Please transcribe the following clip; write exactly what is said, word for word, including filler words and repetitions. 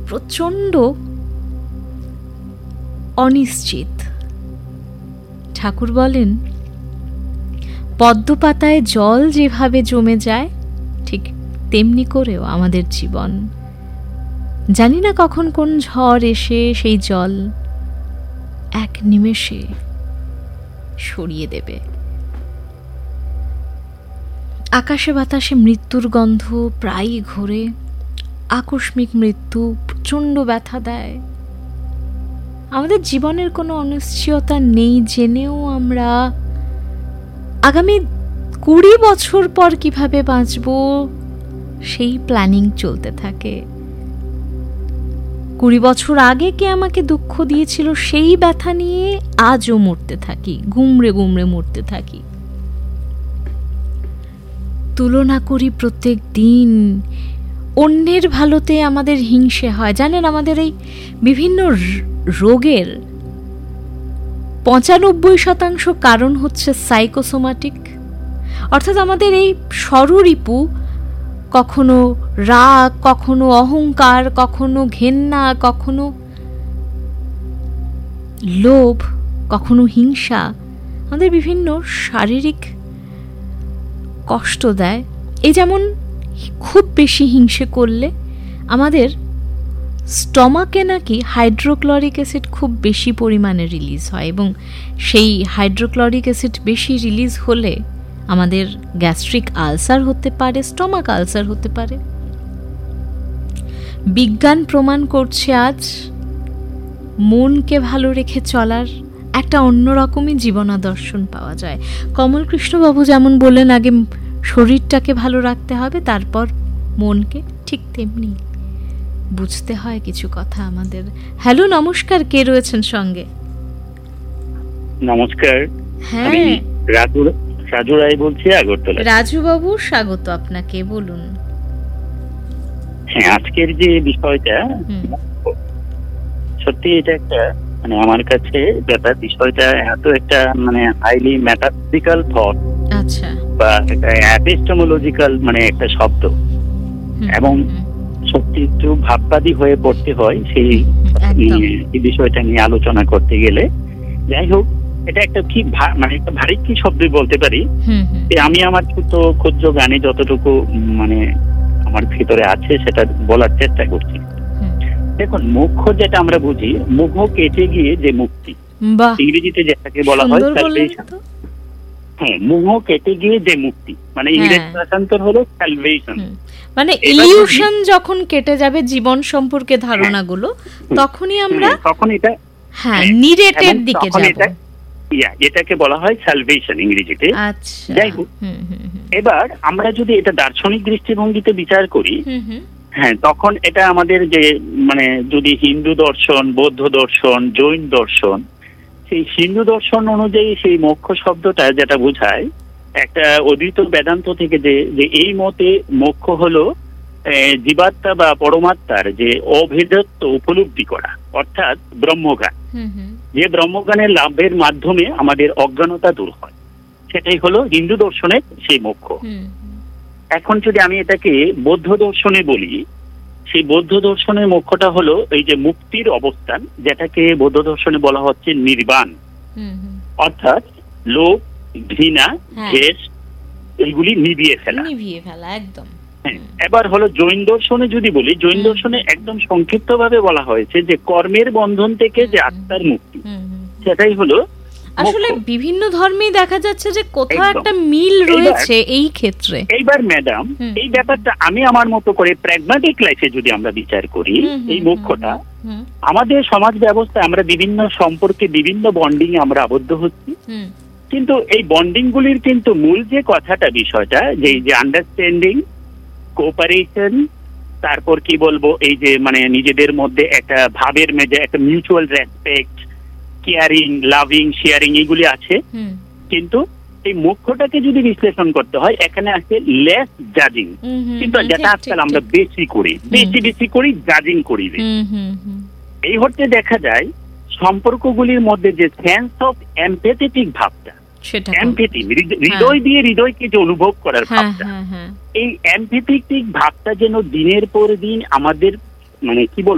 প্রচণ্ড অনিশ্চিত। ঠাকুর বলেন, পদ্মপাতায় জল যেভাবে জমে যায় ঠিক তেমনি করেও আমাদের জীবন। জানি না কখন কোন ঝড় এসে সেই জল এক নিমেষে সরিয়ে দেবে। আকাশে বাতাসে মৃত্যুর গন্ধ প্রায়ই ঘোরে। আকস্মিক মৃত্যু প্রচণ্ড ব্যথা দেয়। আমাদের জীবনের কোনো অনিশ্চয়তা নেই জেনেও আমরা আগামী কুড়ি বছর পর কিভাবে বাঁচব সেই প্ল্যানিং চলতে থাকে। কুড়ি বছর আগে কে আমাকে দুঃখ দিয়েছিল সেই ব্যথা নিয়ে আজও মরতে থাকি, গুমড়ে গুমড়ে মরতে থাকি। তুলনা করি প্রত্যেক দিন। অন্যের ভালোতে আমাদের হিংসে হয়। জানেন, আমাদের এই বিভিন্ন রোগের পঁচানব্বই শতাংশ কারণ হচ্ছে সাইকোসোমাটিক। অর্থাৎ আমাদের এই স্বরূপু কখনো রাগ, কখনো অহংকার, কখনো ঘেন্না, কখনো লোভ, কখনো হিংসা আমাদের বিভিন্ন শারীরিক কষ্ট দেয়। এই যেমন খুব বেশি হিংসে করলে আমাদের স্টমাকে নাকি হাইড্রোক্লোরিক অ্যাসিড খুব বেশি পরিমাণে রিলিজ হয়, এবং সেই হাইড্রোক্লোরিক অ্যাসিড বেশি রিলিজ হলে আমাদের গ্যাস্ট্রিক আলসার হতে পারে, স্টমাক আলসার হতে পারে। বিজ্ঞান প্রমাণ করছে আজ মনকে ভালো রেখে চলার একটা অন্যরকমই জীবনাদর্শন পাওয়া যায়। কমলকৃষ্ণবাবু যেমন বললেন আগে শরীরটাকে ভালো রাখতে হবে, তারপর মনকে, ঠিক তেমনি বুঝতে হয় কিছু কথা আমাদের। হ্যালো, নমস্কার, কে রয়েছেন সঙ্গে? নমস্কার, হ্যাঁ, আমি রাজু রাজু রায় বলছি, আগরতলা। রাজু বাবু, স্বাগত আপনাকে, বলুন। হ্যাঁ, আজকের যে বিষয়টা সত্যি এটা একটা মানে আমার কাছে ব্যাপার, বিষয়টা এত একটা মানে হাইলি মেটাফিজিক্যাল থট, আচ্ছা, বা একটা অ্যাপিস্টেমোলজিক্যাল মানে একটা শব্দ, এবং সত্যি একটু ভাববাদী হয়ে পড়তে হয় সেই বিষয়টা নিয়ে আলোচনা করতে গেলে। যাই হোক, এটা একটা কি মানে একটা ভারী কি শব্দ বলতে পারি। আমি আমার ছোট ক্ষুদ্র গানে যতটুকু মানে আমার ভিতরে আছে সেটা বলার চেষ্টা করছি। দেখুন, মোক্ষ যেটা আমরা বুঝি, মোহ কেটে গিয়ে যে মুক্তি, ইংরেজিতে যেটাকে বলা হয় সালভেশন। হ্যাঁ, মোহ কেটে গিয়ে যে মুক্তি, মানে ইংরেজি ভাষান্তর হলো সালভেশন। মানে ইলিউশন যখন কেটে যাবে জীবন সম্পর্কে ধারণাগুলো, তখনই আমরা তখন এটা হ্যাঁ নিরেটের দিকে যাব। এটাকে বলা হয় সালভেশন ইংরেজিতে। আচ্ছা, যাই হোক, এবার আমরা যদি এটা দার্শনিক দৃষ্টিভঙ্গিতে বিচার করি, হ্যাঁ, তখন এটা আমাদের যে মানে যদি হিন্দু দর্শন, বৌদ্ধ দর্শন, জৈন দর্শন, সেই হিন্দু দর্শন অনুযায়ী সেই মোক্ষ শব্দটা যেটা বোঝায় একটা অদ্বৈত বেদান্ত থেকে, যে যে এই মতে মোক্ষ হলো জীবাত্মা বা পরমাত্মার যে অভেদত্ব উপলব্ধি করা, অর্থাৎ ব্রহ্মজ্ঞান। যে ব্রহ্মজ্ঞানের লাভের মাধ্যমে আমাদের অজ্ঞানতা দূর হয়, সেটাই হলো হিন্দু দর্শনের সেই মোক্ষ। এখন যদি আমি এটাকে বৌদ্ধ দর্শনে বলি, সেই বৌদ্ধ দর্শনের মোক্ষটা হলো এই যে মুক্তির অবস্থান, যেটাকে বৌদ্ধ দর্শনে বলা হচ্ছে নির্বাণ, অর্থাৎ লোভ, ঘৃণা, দ্বেষ এইগুলি নিভিয়ে ফেলা, নিভিয়ে ফেলা একদম। এবার হলো জৈন দর্শনে যদি বলি, জৈন দর্শনে একদম সংক্ষিপ্ত ভাবে বলা হয়েছে যে কর্মের বন্ধন থেকে যে আত্মার মুক্তি, সেটাই হলো। আসলে বিভিন্ন ধর্মেই দেখা যাচ্ছে যে কোথাও একটা মিল রয়েছে এই ক্ষেত্রে। এইবার ম্যাডাম, এই ব্যাপারটা আমি আমার মতো করে প্র্যাগম্যাটিক লাইফে যদি আমরা বিচার করি, এই মোক্ষটা আমাদের সমাজ ব্যবস্থায় আমরা বিভিন্ন সম্পর্কে বিভিন্ন বন্ডিং এ আমরা আবদ্ধ হচ্ছি, কিন্তু এই বন্ডিং গুলির কিন্তু মূল যে কথাটা, বিষয়টা যে যে আন্ডারস্ট্যান্ডিং, কোঅপারেশন, তারপর কি বলবো এই যে মানে নিজেদের মধ্যে একটা ভাবের মেজে একটা mutual respect, caring, loving, sharing এগুলি আছে। কিন্তু এই মোক্ষটাকে যদি বিশ্লেষণ করতে হয়, এখানে আছে লেস জাজিং, কিন্তু যেটা আজকাল আমরা বেশি করি, বেশি বেশি করি জাজিং করি। এই হচ্ছে দেখা যায় সম্পর্কগুলির মধ্যে যে সেন্স অফ এমপ্যাথেটিক ভাবটা, এমপ্যাথি, হৃদয় দিয়ে হৃদয়কে যে অনুভব করার ভাবটা, এই এমপ্যাথেটিক ভাবটা যেন দিনের পর দিন আমাদের মানে কি বলবো